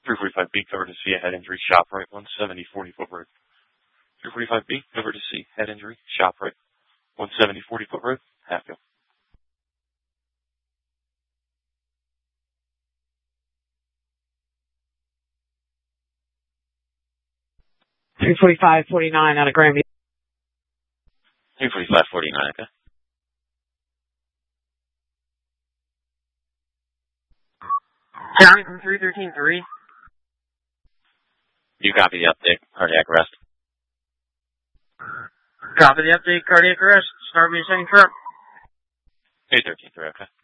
345B, cover to C, a head injury, shop right, 170, 40 foot road. 345B, cover to C, head injury, shop right, 170, 40 foot road, Hatfield. 345-49 out of Granby. 345-49, okay. County from 313-3. You copy the update, cardiac arrest. Copy the update, cardiac arrest. Start me a second trip. 813-3, okay.